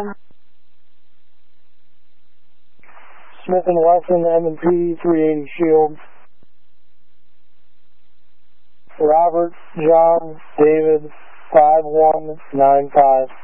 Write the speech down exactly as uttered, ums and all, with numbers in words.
Sam. Smith and Wesson M and P three eighty Shield. Robert John David five one nine five.